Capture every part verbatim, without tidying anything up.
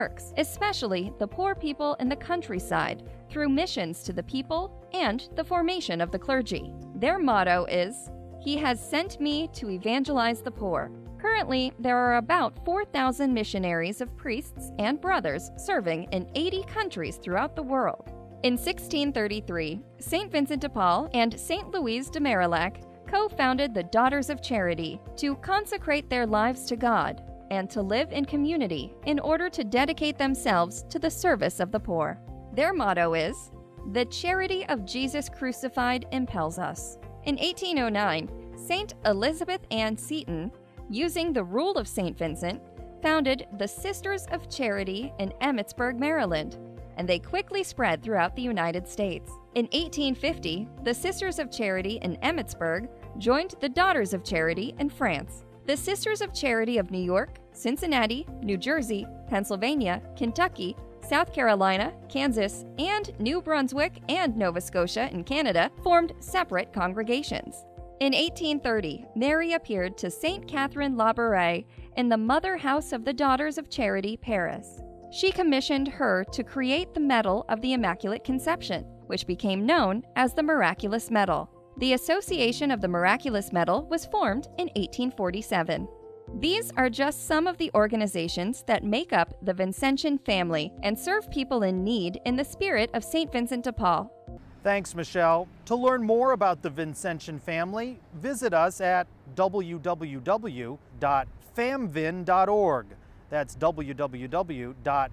works, especially the poor people in the countryside, through missions to the people and the formation of the clergy. Their motto is, "He has sent me to evangelize the poor." Currently, there are about four thousand missionaries of priests and brothers serving in eighty countries throughout the world. In sixteen thirty-three, Saint Vincent de Paul and Saint Louise de Marillac co-founded the Daughters of Charity to consecrate their lives to God and to live in community in order to dedicate themselves to the service of the poor. Their motto is, "The charity of Jesus crucified impels us." In eighteen oh nine, Saint Elizabeth Ann Seton, using the rule of Saint Vincent, founded the Sisters of Charity in Emmitsburg, Maryland, and they quickly spread throughout the United States. In eighteen fifty, the Sisters of Charity in Emmitsburg joined the Daughters of Charity in France. The Sisters of Charity of New York, Cincinnati, New Jersey, Pennsylvania, Kentucky, South Carolina, Kansas, and New Brunswick and Nova Scotia in Canada formed separate congregations. In eighteen thirty, Mary appeared to Saint Catherine Labouré in the Mother House of the Daughters of Charity, Paris. She commissioned her to create the Medal of the Immaculate Conception, which became known as the Miraculous Medal. The Association of the Miraculous Medal was formed in eighteen forty-seven. These are just some of the organizations that make up the Vincentian family and serve people in need in the spirit of Saint Vincent de Paul. Thanks, Michelle. To learn more about the Vincentian family, visit us at w w w dot famvin dot org. That's w w w dot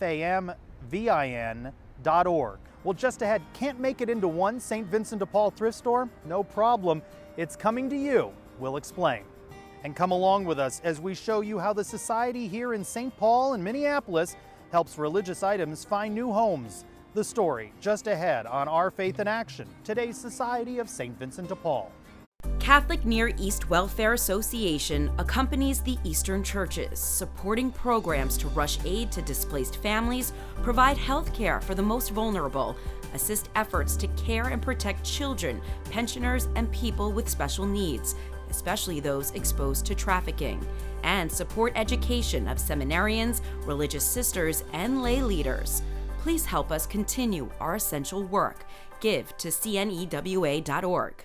famvin dot org. Well, just ahead, can't make it into one Saint Vincent de Paul thrift store? No problem. It's coming to you. We'll explain. And come along with us as we show you how the society here in Saint Paul and Minneapolis helps religious items find new homes. The story just ahead on Our Faith in Action, today's Society of Saint Vincent de Paul. Catholic Near East Welfare Association accompanies the Eastern churches, supporting programs to rush aid to displaced families, provide health care for the most vulnerable, assist efforts to care and protect children, pensioners, and people with special needs, especially those exposed to trafficking, and support education of seminarians, religious sisters, and lay leaders. Please help us continue our essential work. Give to C N E W A dot org.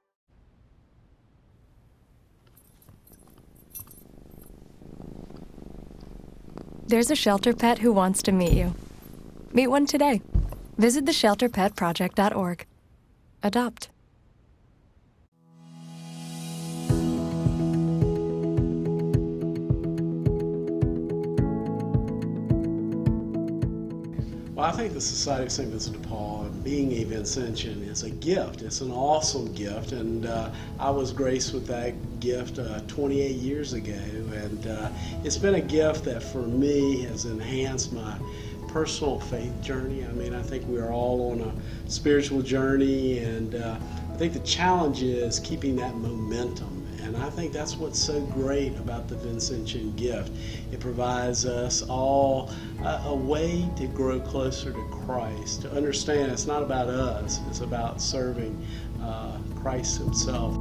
There's a shelter pet who wants to meet you. Meet one today. Visit the shelter pet project dot org. Adopt. Well, I think the Society of Saint Vincent de Paul, being a Vincentian, is a gift. It's an awesome gift, and uh, I was graced with that gift uh, twenty-eight years ago, and uh, it's been a gift that for me has enhanced my personal faith journey. I mean, I think we're all on a spiritual journey, and uh, I think the challenge is keeping that momentum. And I think that's what's so great about the Vincentian gift. It provides us all a, a way to grow closer to Christ, to understand it's not about us, it's about serving uh, Christ himself.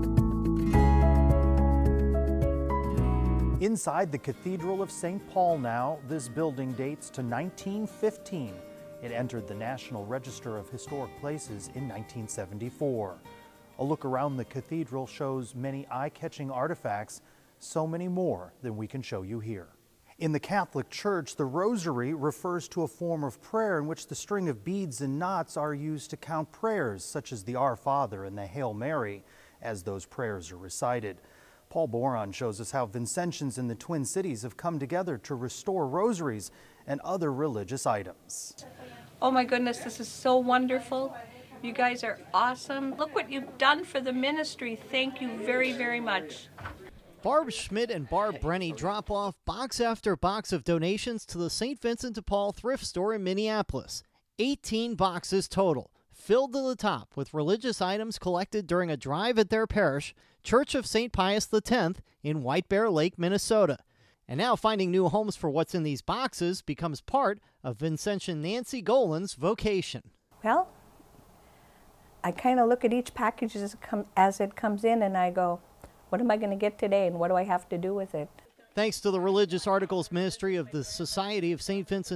Inside the Cathedral of Saint Paul now, this building dates to nineteen fifteen. It entered the National Register of Historic Places in nineteen seventy-four. A look around the cathedral shows many eye-catching artifacts, so many more than we can show you here. In the Catholic Church, the rosary refers to a form of prayer in which the string of beads and knots are used to count prayers, such as the Our Father and the Hail Mary, as those prayers are recited. Paul Boron shows us how Vincentians in the Twin Cities have come together to restore rosaries and other religious items. Oh my goodness, this is so wonderful. You guys are awesome. Look what you've done for the ministry. Thank you very, very much. Barb Schmidt and Barb Brenny drop off box after box of donations to the Saint Vincent de Paul thrift store in Minneapolis. eighteen boxes total, filled to the top with religious items collected during a drive at their parish, Church of Saint Pius the tenth in White Bear Lake, Minnesota. And now finding new homes for what's in these boxes becomes part of Vincentian Nancy Golan's vocation. Well, I kind of look at each package as it, come, as it comes in and I go, what am I going to get today and what do I have to do with it? Thanks to the Religious Articles Ministry of the Society of Saint Vincent